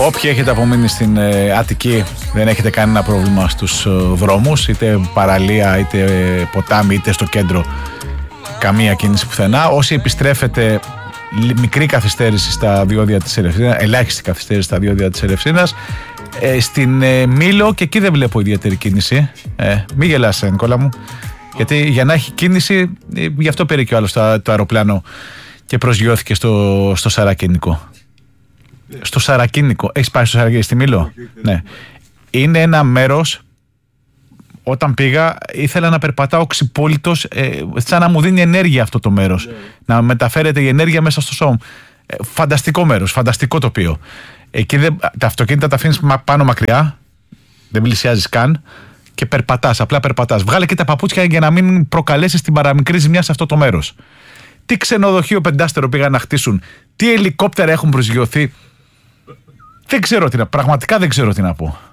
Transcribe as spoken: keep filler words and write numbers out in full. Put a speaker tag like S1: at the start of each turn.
S1: Όποιοι έχετε απομείνει στην ε, Αττική, δεν έχετε κανένα πρόβλημα στους ε, δρόμους, είτε παραλία, είτε ε, ποτάμι, είτε στο κέντρο. Καμία κίνηση πουθενά. Όσοι επιστρέφετε, μικρή καθυστέρηση στα διόδια της Ελευσίνας, ελάχιστη καθυστέρηση στα διόδια της Ελευσίνας. Ε, στην ε, Μήλο, και εκεί δεν βλέπω ιδιαίτερη κίνηση. Ε, μη γελάς, Νικόλα μου. Γιατί για να έχει κίνηση, ε, γι' αυτό πήρε και ο άλλος το, το αεροπλάνο και προσγειώθηκε στο, στο Σαρακίνικο. Στο Σαρακίνικο. Έχεις πάει στο Σαρακίνικο, στη Μήλο? Ναι. Είναι ένα μέρος. Όταν πήγα, ήθελα να περπατάω ξυπόλυτος, ε, σαν να μου δίνει ενέργεια αυτό το μέρος. Yeah. Να μεταφέρεται η ενέργεια μέσα στο σώμα. Ε, φανταστικό μέρος, φανταστικό τοπίο. Εκεί δεν, τα αυτοκίνητα τα αφήνεις πάνω μακριά, δεν πλησιάζεις καν και περπατάς, απλά περπατάς. Βγάλε και τα παπούτσια για να μην προκαλέσεις την παραμικρή ζημιά σε αυτό το μέρος. Τι ξενοδοχείο πεντάστερο πήγαν να χτίσουν, τι ελικόπτερα έχουν προσγειωθεί. Δεν ξέρω τι να, πραγματικά δεν ξέρω τι να πω.